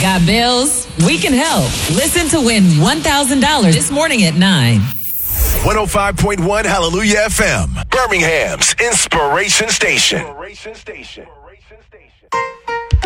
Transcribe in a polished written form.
Got bills? We can help. Listen to win $1,000 this morning at 9. 105.1 Hallelujah FM, Birmingham's Inspiration Station.